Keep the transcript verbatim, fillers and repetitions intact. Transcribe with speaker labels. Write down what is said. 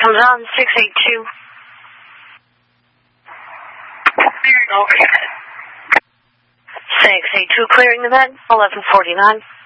Speaker 1: Comes on six eight two.
Speaker 2: Okay.
Speaker 1: six eight two clearing the bed, eleven forty-nine.